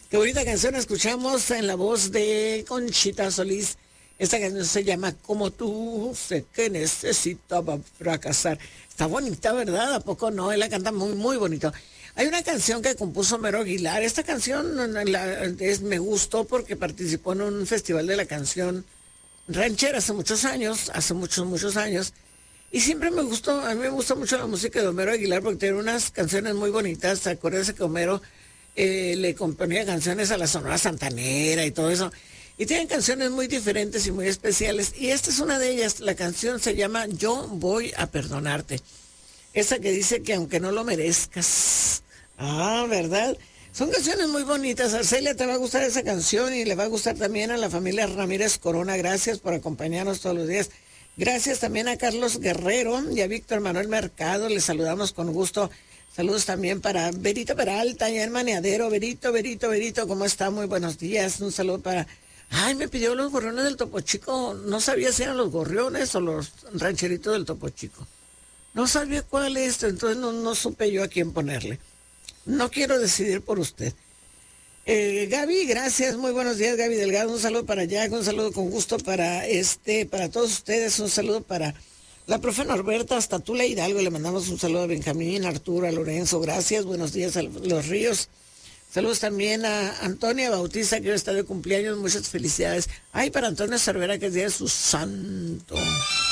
Qué bonita canción escuchamos en la voz de Conchita Solís. Esta canción se llama Como tú, sé que necesitaba fracasar. Está bonita, ¿verdad? ¿A poco no? Él la canta muy, muy bonito. Hay una canción que compuso Homero Aguilar. Esta canción me gustó porque participó en un festival de la canción ranchera hace muchos años, hace muchos, muchos años. Y siempre me gustó, a mí me gusta mucho la música de Homero Aguilar porque tiene unas canciones muy bonitas. Acuérdense que Homero le componía canciones a la Sonora Santanera y todo eso. Y tienen canciones muy diferentes y muy especiales. Y esta es una de ellas. La canción se llama Yo voy a perdonarte. Esa que dice que aunque no lo merezcas. Ah, ¿verdad? Son canciones muy bonitas. Arcelia, te va a gustar esa canción y le va a gustar también a la familia Ramírez Corona. Gracias por acompañarnos todos los días. Gracias también a Carlos Guerrero y a Víctor Manuel Mercado. Les saludamos con gusto. Saludos también para Berito Peralta, allá en Maneadero. Berito, ¿cómo está? Muy buenos días. Un saludo para... Ay, me pidió los gorriones del Topo Chico. No sabía si eran los gorriones o los rancheritos del Topo Chico. No sabía cuál es, entonces no supe yo a quién ponerle. No quiero decidir por usted. Gaby, gracias, muy buenos días, Gaby Delgado. Un saludo para Jack, un saludo con gusto para para todos ustedes, un saludo para la profe Norberta, hasta Tula Hidalgo. Le mandamos un saludo a Benjamín, Arturo, a Lorenzo, gracias, buenos días a los Ríos. Saludos también a Antonia Bautista, que hoy está de cumpleaños, muchas felicidades. Ay, para Antonio Cervera, que es día de su santo.